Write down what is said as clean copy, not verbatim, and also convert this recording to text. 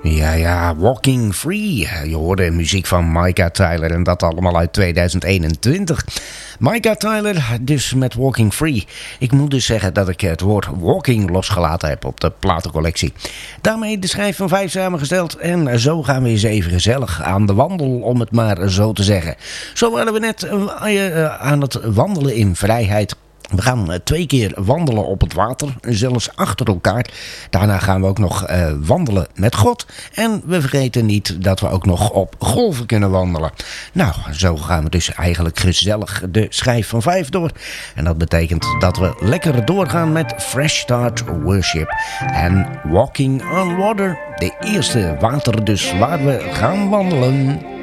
Ja, Walking Free. Je hoorde muziek van Micah Tyler en dat allemaal uit 2021. Micah Tyler dus met Walking Free. Ik moet dus zeggen dat ik het woord walking losgelaten heb op de platencollectie. Daarmee de schijf van 5 samengesteld en zo gaan we eens even gezellig aan de wandel, om het maar zo te zeggen. Zo waren we net aan het wandelen in vrijheid. We gaan 2 keer wandelen op het water, zelfs achter elkaar. Daarna gaan we ook nog wandelen met God. En we vergeten niet dat we ook nog op golven kunnen wandelen. Nou, zo gaan we dus eigenlijk gezellig de schijf van 5 door. En dat betekent dat we lekker doorgaan met Fresh Start Worship en Walking on Water. De eerste water dus waar we gaan wandelen.